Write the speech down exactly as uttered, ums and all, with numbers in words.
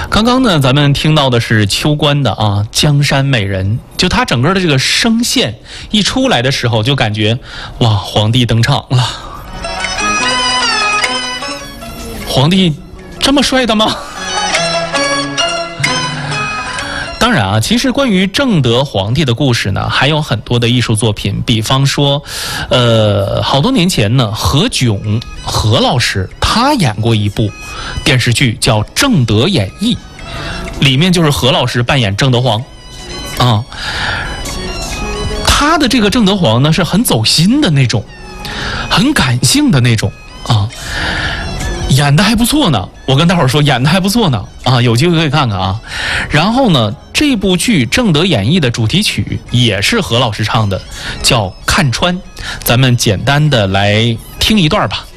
刚刚呢，咱们听到的是秋官的啊《江山美人》，就他整个的这个声线一出来的时候，就感觉哇，皇帝登场了。皇帝这么帅的吗？当然啊，其实关于正德皇帝的故事呢，还有很多的艺术作品，比方说，呃，好多年前呢，何炅何老师他演过一部电视剧叫《正德演义》，里面就是何老师扮演正德皇，啊，他的这个正德皇呢是很走心的那种，很感性的那种啊。演的还不错呢，我跟大伙儿说演的还不错呢啊，有机会可以看看啊。然后呢，这部剧《正德演义》的主题曲也是何老师唱的，叫《看穿》，咱们简单的来听一段吧。